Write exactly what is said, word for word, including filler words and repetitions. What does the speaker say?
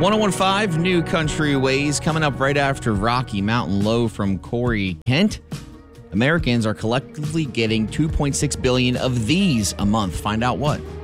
ten fifteen New Country Ways coming up right after Rocky Mountain Low from Corey Kent. Americans are collectively getting two point six billion of these a month. Find out what.